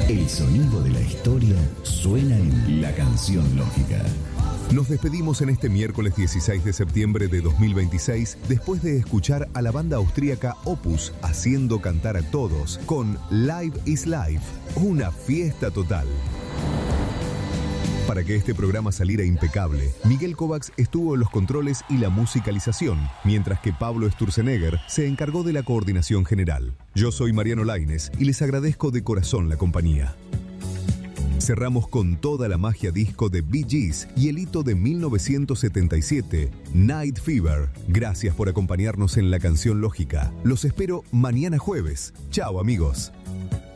El sonido de la historia suena en La Canción Lógica. Nos despedimos en este miércoles 16 de septiembre de 2026 después de escuchar a la banda austríaca Opus haciendo cantar a todos con Live is Life, una fiesta total. Para que este programa saliera impecable, Miguel Kovacs estuvo en los controles y la musicalización, mientras que Pablo Sturzenegger se encargó de la coordinación general. Yo soy Mariano Lainez y les agradezco de corazón la compañía. Cerramos con toda la magia disco de Bee Gees y el hito de 1977, Night Fever. Gracias por acompañarnos en La Canción Lógica. Los espero mañana jueves. Chao, amigos.